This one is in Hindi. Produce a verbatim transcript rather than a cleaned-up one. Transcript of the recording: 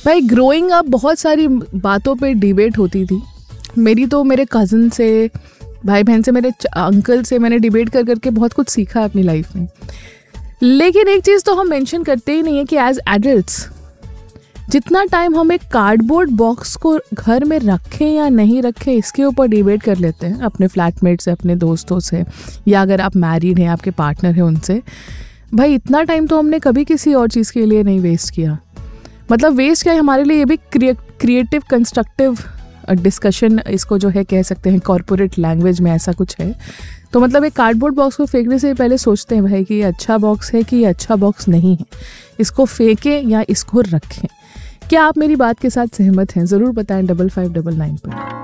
भाई ग्रोइंग अप बहुत सारी बातों पे डिबेट होती थी मेरी, तो मेरे कज़न से, भाई बहन से, मेरे अंकल से मैंने डिबेट कर करके बहुत कुछ सीखा अपनी लाइफ में। लेकिन एक चीज़ तो हम मेंशन करते ही नहीं है कि एज एडल्ट्स जितना टाइम हम एक कार्डबोर्ड बॉक्स को घर में रखें या नहीं रखें इसके ऊपर डिबेट कर लेते हैं अपने फ्लैटमेट से, अपने दोस्तों से, या अगर आप मैरिड हैं, आपके पार्टनर हैं उनसे, भाई इतना टाइम तो हमने कभी किसी और चीज़ के लिए नहीं वेस्ट किया। मतलब वेस्ट क्या है हमारे लिए, ये भी क्रिएटिव कंस्ट्रक्टिव डिस्कशन इसको जो है कह सकते हैं, कॉर्पोरेट लैंग्वेज में ऐसा कुछ है। तो मतलब एक कार्डबोर्ड बॉक्स को फेंकने से पहले सोचते हैं भाई कि ये अच्छा बॉक्स है कि ये अच्छा बॉक्स नहीं है, इसको फेंकें या इसको रखें। क्या आप मेरी बात के साथ सहमत हैं? ज़रूर बताएं डबल फाइव डबल नाइन पर।